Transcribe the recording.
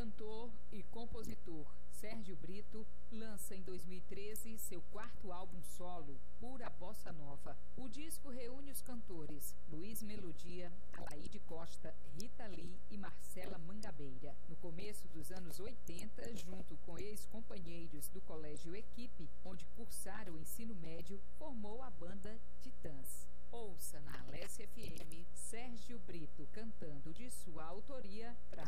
cantor e compositor Sérgio Brito lança em 2013 seu quarto álbum solo, Pura Bossa Nova. O disco reúne os cantores Luiz Melodia, Alaide Costa, Rita Lee e Marcela Mangabeira. No começo dos anos 80, junto com ex-companheiros do Colégio Equipe, onde cursaram o ensino médio, formou a banda Titãs. Ouça na Alesse FM Sérgio Brito cantando de sua autoria para